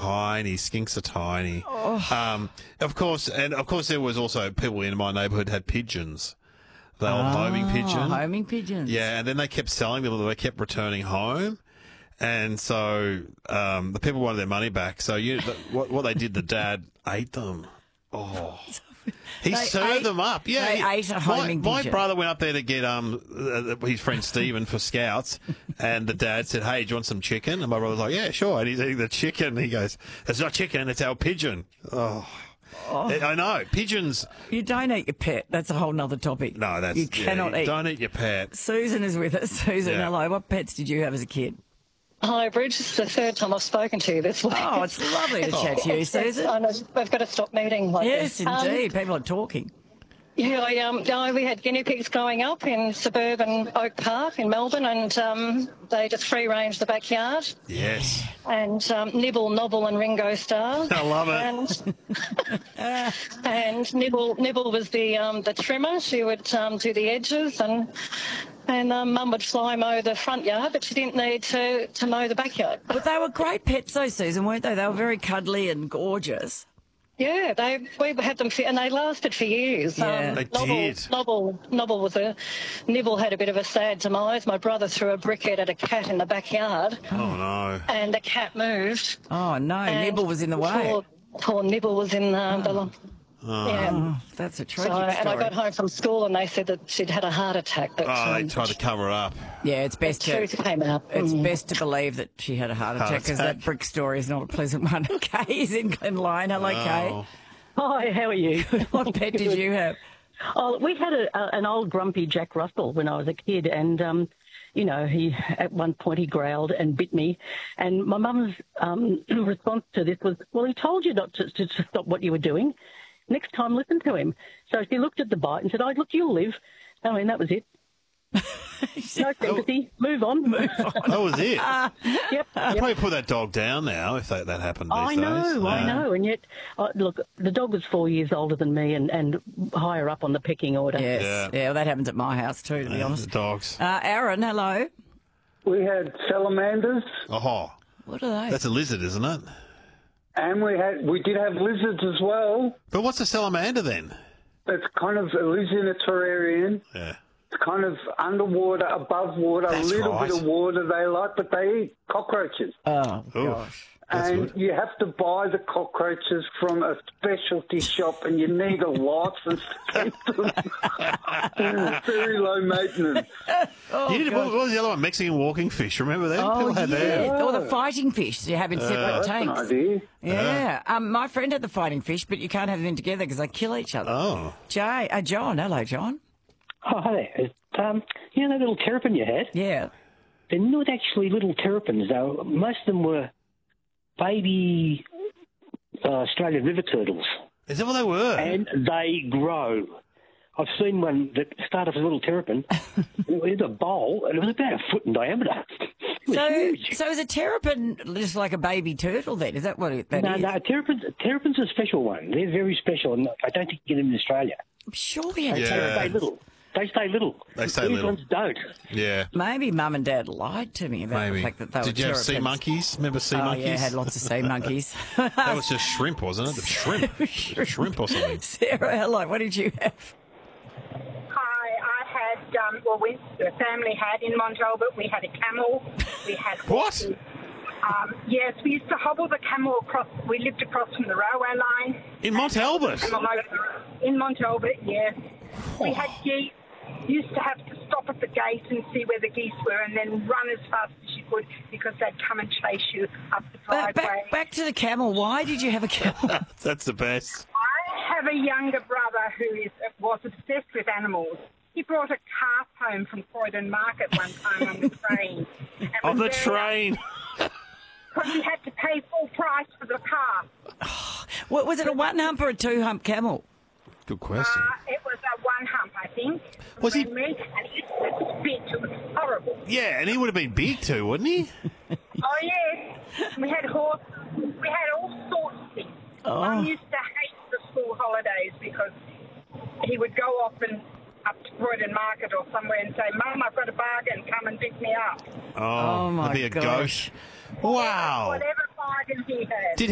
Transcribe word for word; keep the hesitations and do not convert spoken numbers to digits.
tiny. Skinks are tiny. Oh. Um, of course, and of course there was also people in my neighbourhood had pigeons. They were oh, homing pigeon. Homing pigeons. Yeah, and then they kept selling them. They kept returning home. And so um, the people wanted their money back. So you, the, what, what they did, the dad ate them. Oh. He They served ate- them up. Yeah, they he- ate a my, homing my pigeon. brother went up there to get um uh, his friend Stephen for Scouts, and the dad said, "Hey, do you want some chicken?" And my brother was like, "Yeah, sure." And he's eating the chicken. And he goes, "It's not chicken. It's our pigeon." Oh, I know pigeons. You don't eat your pet. That's a whole nother topic. No, that's You cannot yeah, eat. Don't eat your pet. Susan is with us. Susan, Yeah. hello. What pets did you have as a kid? Hi, Bridge. This is the third time I've spoken to you this week. Oh, it's lovely to chat to you, Susan. I know, we've got to stop meeting like Yes, this. indeed. People are talking. Um, yeah, I, um, no, we had guinea pigs growing up in suburban Oak Park in Melbourne, and um, they just free-range the backyard. Yes, And um, Nibble, Nobble and Ringo Starr. I love it. And, and Nibble, Nibble was the um, the trimmer. She would um, do the edges, and and um, Mum would fly mow the front yard, but she didn't need to, to mow the backyard. But they were great pets, though, Susan, weren't they? They were very cuddly and gorgeous. Yeah, they we had them, for, and they lasted for years. Yeah. They Nobble, did. Nobble, Nobble was a Nibble had a bit of a sad demise. My brother threw a briquette at a cat in the backyard, Oh no. and the cat moved. Oh, no. and Nibble was in the way. Poor, poor Nibble was in um, the. Yeah. Oh, that's a tragic So, and I story. got home from school and they said that she'd had a heart attack. But, Oh, they um, tried to cover it up. Yeah, it's best the truth to... came out. It's Mm. best to believe that she had a heart Heart attack because that attack. brick story is not a pleasant one. Kay is in Glenline. Hello, Kay. Oh. Hi, how are you? What pet did you have? Oh, we had a, a, an old grumpy Jack Russell when I was a kid, and um, you know, he at one point he growled and bit me, and my mum's um, response to this was, "Well, he told you not to, to, to stop what you were doing. Next time, listen to him." So she looked at the bite and said, "Oh, look, you'll live." I mean, that was it. No sympathy. Move on. Move on. That was it. Yep. I'd yep. probably put that dog down now if that, that happened these I days. know, I Yeah. know, and yet, uh, look, the dog was four years older than me and, and higher up on the pecking order. Yes. Yeah. Yeah, well, that happens at my house too, to be Yeah, honest. the dogs. Uh, Aaron, hello. We had salamanders, Oh, What are they? that's a lizard, isn't it? and we had we did have lizards as well. But what's a salamander then? It's kind of it lives in a terrarium. Yeah. It's kind of underwater, above water, That's a little right. bit of water they like, but they eat cockroaches. Oh, Ooh, gosh. that's and good. you have to buy the cockroaches from a specialty shop, and you need a license to keep them. Very low maintenance. You did, what, what was the other one? Mexican walking fish. Remember that? Oh, People had yeah. that. Or the fighting fish you have in separate That's an tanks. idea. Yeah. Um, my friend had the fighting fish, but you can't have them in together because they kill each other. Oh. Jay, uh, John. Hello, John. Oh, hi there. Um, you know that little terrapin you had? Yeah. They're not actually little terrapins, though. Most of them were baby uh, Australian river turtles, Is that what they were? and they grow. I've seen one that started as a little terrapin. It was a bowl, and it was about a foot in diameter. It was So, huge. so is a terrapin just like a baby turtle then? Is that what it, that no, is? no, terrapins, terrapins are a special one. They're very special, and I don't think you get them in Australia. I'm sure we had They Yeah. stay little. They stay little. They stay These little. ones don't. Yeah. Maybe Mum and Dad lied to me about Maybe. the fact that they Did were you have sea terrapins. monkeys? Remember sea Oh, monkeys? yeah, had lots of sea monkeys. That was just shrimp, wasn't it? The shrimp. shrimp. shrimp or something. Sarah, hello. What did you have? Hi, I had, um, well, we, the family had in Mont Albert, we had a camel, we had What? horses. Um, yes, we used to hobble the camel across, we lived across from the railway line. In Mont Albert? In Mont Albert, yes. We had geese, used to have to stop at the gate and see where the geese were and then run as fast as you could because they'd come and chase you up the Back, driveway. back, back to the camel. Why did you have a camel? That's the best. I have a younger brother who is was obsessed with animals. He brought a calf home from Croydon Market one time on the train. and On the was very train. Because he had to pay full price for the calf. What, was it a one hump or a two hump camel? Good question. Uh, it was a one hump, I think. Was he- Me, and it was big. It was horrible. Yeah, and he would have been big too, wouldn't he? Oh, yes. We had horses. We had all sorts of things. Oh. Mum used to hate the school holidays because he would go off and up to Croydon Market or somewhere and say, Mum, I've got a bargain, come and pick me up. Oh, Oh, my that'd be a gosh. goat. Wow. Whatever bargain he had. Did